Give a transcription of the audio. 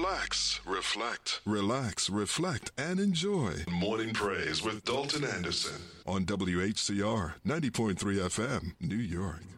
Relax, reflect, relax, reflect, and enjoy Morning Praise with Dalton Anderson on WHCR 90.3 FM, New York.